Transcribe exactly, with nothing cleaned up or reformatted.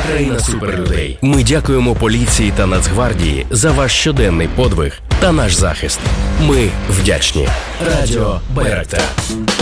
країна суперлюдей. Ми дякуємо поліції та Нацгвардії за ваш щоденний подвиг та наш захист. Ми вдячні. Радіо Байрактар.